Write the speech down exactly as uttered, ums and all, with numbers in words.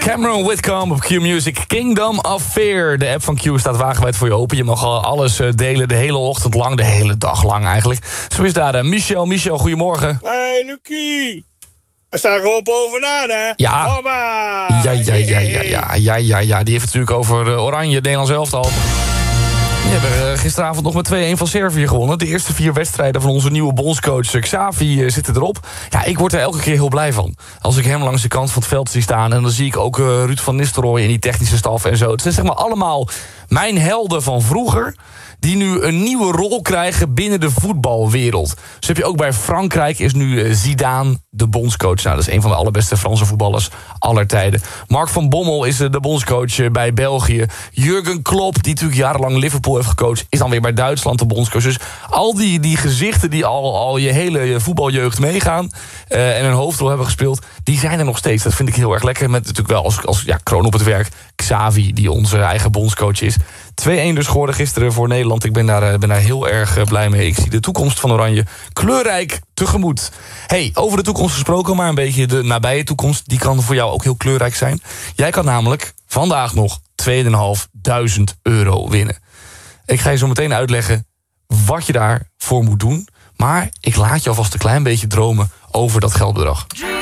Cameron Whitcomb op Q Music. Kingdom of Fear. De app van Q staat wagenwijd voor je open. Je mag al alles delen de hele ochtend lang, de hele dag lang eigenlijk. Zo is daar uh, Michel. Michel, goedemorgen. Hey, Lucie. Er staat gewoon bovenaan, hè? Ja. Hoppa. Ja, ja, ja, ja, ja, ja, ja, ja. Die heeft het natuurlijk over uh, Oranje, Nederlands elftal. Die hebben uh, gisteravond nog met twee-een van Servië gewonnen. De eerste vier wedstrijden van onze nieuwe bondscoach Xavi uh, zitten erop. Ja, ik word er elke keer heel blij van. Als ik hem langs de kant van het veld zie staan... en dan zie ik ook uh, Ruud van Nistelrooy in die technische staf en zo. Het zijn zeg maar allemaal mijn helden van vroeger... die nu een nieuwe rol krijgen binnen de voetbalwereld. Dus heb je ook bij Frankrijk is nu Zidane de bondscoach. Nou, dat is een van de allerbeste Franse voetballers aller tijden. Mark van Bommel is de bondscoach bij België. Jurgen Klopp, die natuurlijk jarenlang Liverpool heeft gecoacht... is dan weer bij Duitsland de bondscoach. Dus al die, die gezichten die al, al je hele voetbaljeugd meegaan... Uh, en een hoofdrol hebben gespeeld, die zijn er nog steeds. Dat vind ik heel erg lekker. Met natuurlijk wel als, als ja, kroon op het werk Xavi, die onze eigen bondscoach is. twee-een dus geworden gisteren voor Nederland. Ik ben daar, ben daar heel erg blij mee. Ik zie de toekomst van Oranje kleurrijk tegemoet. Hey, over de toekomst gesproken, maar een beetje de nabije toekomst... die kan voor jou ook heel kleurrijk zijn. Jij kan namelijk vandaag nog tweeduizend euro winnen. Ik ga je zo meteen uitleggen wat je daarvoor moet doen. Maar ik laat je alvast een klein beetje dromen over dat geldbedrag.